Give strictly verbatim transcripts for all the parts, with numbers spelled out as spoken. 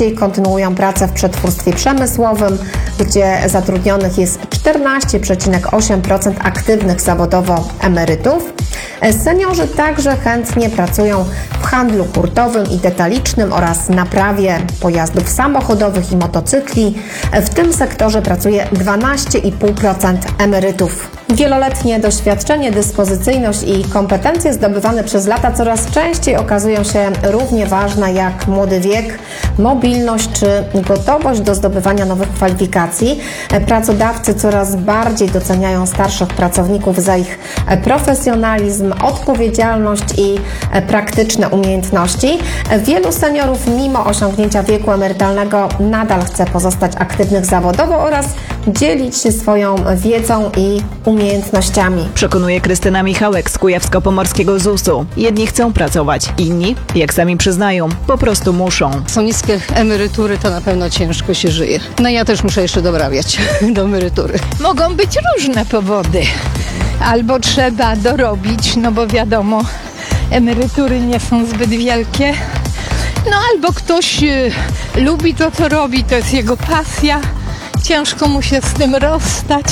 najbardziej kontynuują pracę w przetwórstwie przemysłowym, gdzie zatrudnionych jest czternaście przecinek osiem procent aktywnych zawodowo emerytów. Seniorzy także chętnie pracują w handlu hurtowym i detalicznym oraz naprawie pojazdów samochodowych i motocykli. W tym sektorze pracuje dwanaście i pół procent emerytów. Wieloletnie doświadczenie, dyspozycyjność i kompetencje zdobywane przez lata coraz częściej okazują się równie ważne jak młody wiek, mobilność czy gotowość do zdobywania nowych kwalifikacji. Pracodawcy coraz bardziej doceniają starszych pracowników za ich profesjonalizm, odpowiedzialność i praktyczne umiejętności. Wielu seniorów mimo osiągnięcia wieku emerytalnego nadal chce pozostać aktywnych zawodowo oraz dzielić się swoją wiedzą i umiejętnościami. Przekonuje Krystyna Michałek z kujawsko-pomorskiego zusu. Jedni chcą pracować, inni, jak sami przyznają, po prostu muszą. Są niskie emerytury, to na pewno ciężko się żyje. No ja też muszę jeszcze dorabiać do emerytury. Mogą być różne powody. Albo trzeba dorobić, no bo wiadomo, emerytury nie są zbyt wielkie. No albo ktoś y, lubi to, co robi, to jest jego pasja. Ciężko mu się z tym rozstać.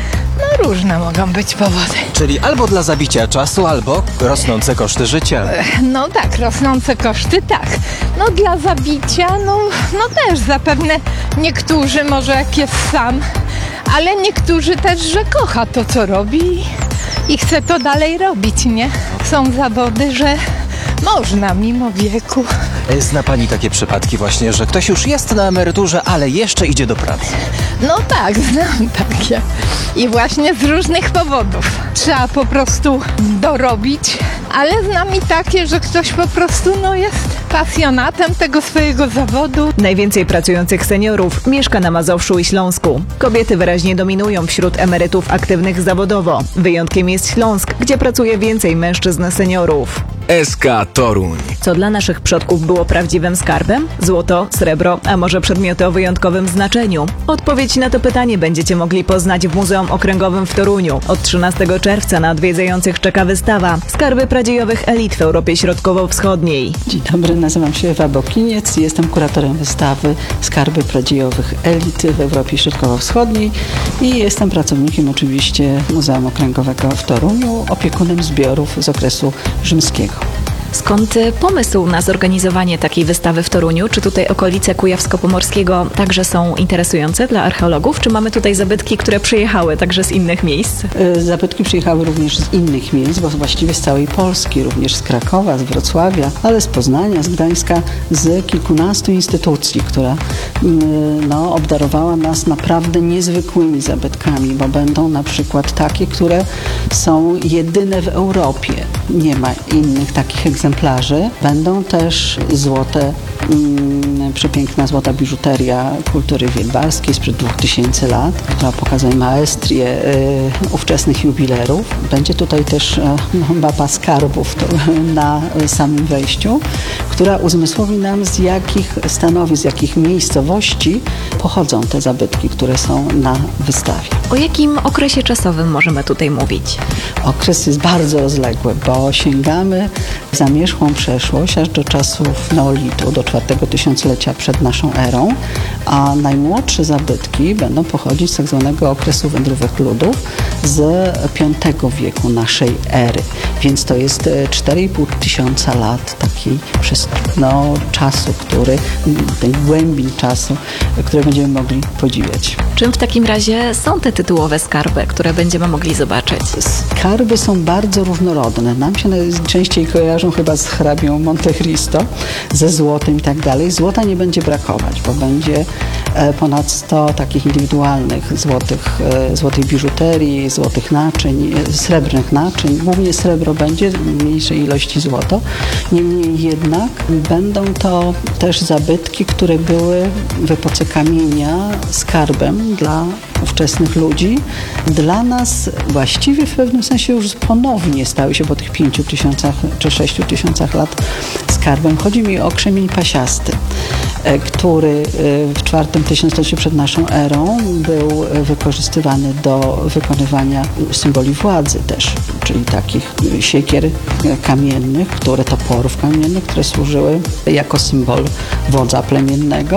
No różne mogą być powody. Czyli albo dla zabicia czasu, albo rosnące koszty życia. No tak, rosnące koszty, tak. No dla zabicia, no, no też zapewne niektórzy, może jak jest sam, ale niektórzy też, że kocha to, co robi i chce to dalej robić, nie? Są zawody, że można mimo wieku. Zna pani takie przypadki właśnie, że ktoś już jest na emeryturze, ale jeszcze idzie do pracy? No tak, znam takie. I właśnie z różnych powodów. Trzeba po prostu dorobić, ale znam i takie, że ktoś po prostu no, jest pasjonatem tego swojego zawodu. Najwięcej pracujących seniorów mieszka na Mazowszu i Śląsku. Kobiety wyraźnie dominują wśród emerytów aktywnych zawodowo. Wyjątkiem jest Śląsk, gdzie pracuje więcej mężczyzn seniorów. S K Toruń. Co dla naszych przodków było prawdziwym skarbem? Złoto, srebro, a może przedmioty o wyjątkowym znaczeniu? Odpowiedź na to pytanie będziecie mogli poznać w Muzeum Okręgowym w Toruniu. Od trzynastego czerwca na odwiedzających czeka wystawa Skarby pradziejowych elit w Europie Środkowo-Wschodniej. Dzień dobry, nazywam się Ewa Bokiniec i jestem kuratorem wystawy Skarby pradziejowych elit w Europie Środkowo-Wschodniej i jestem pracownikiem oczywiście Muzeum Okręgowego w Toruniu, opiekunem zbiorów z okresu rzymskiego. Skąd pomysł na zorganizowanie takiej wystawy w Toruniu? Czy tutaj okolice Kujawsko-Pomorskiego także są interesujące dla archeologów? Czy mamy tutaj zabytki, które przyjechały także z innych miejsc? Zabytki przyjechały również z innych miejsc, bo właściwie z całej Polski, również z Krakowa, z Wrocławia, ale z Poznania, z Gdańska, z kilkunastu instytucji, która no, obdarowała nas naprawdę niezwykłymi zabytkami, bo będą na przykład takie, które są jedyne w Europie. Nie ma innych takich egzemplarzy. Będą też złote, mm, przepiękna złota biżuteria kultury wielbarskiej sprzed dwóch tysięcy lat, która pokazuje maestrię y, ówczesnych jubilerów. Będzie tutaj też y, no, mapa skarbów to, na samym wejściu, która uzmysłowi nam, z jakich stanowisk, z jakich miejscowości pochodzą te zabytki, które są na wystawie. O jakim okresie czasowym możemy tutaj mówić? Okres jest bardzo rozległy, bo sięgamy w zamierzchłą przeszłość, aż do czasów neolitu, do czwartego tysiąclecia przed naszą erą, a najmłodsze zabytki będą pochodzić z tak zwanego okresu wędrówek ludów z piątego wieku naszej ery. Więc to jest cztery i pół tysiąca lat takiej no, czasu, który, tej głębi czasu, które będziemy mogli podziwiać. Czym w takim razie są te tytułowe skarby, które będziemy mogli zobaczyć? Skarby są bardzo różnorodne. Nam się najczęściej kojarzą chyba z hrabią Monte Cristo, ze złotem i tak dalej. Złota nie będzie brakować, bo będzie ponad sto takich indywidualnych złotych, złotej biżuterii, złotych naczyń, srebrnych naczyń. Głównie srebro będzie, w mniejszej ilości złoto. Niemniej jednak będą to też zabytki, które były w epoce kamienia skarbem dla ówczesnych ludzi. Dla nas właściwie w pewnym sensie już ponownie stały się po tych pięciu tysiącach czy sześciu tysiącach lat skarbem. Chodzi mi o krzemień pasiasty, który w czwartym tysiącleciu przed naszą erą był wykorzystywany do wykonywania symboli władzy też, czyli takich siekier kamiennych, które toporów kamiennych, które służyły jako symbol wodza plemiennego.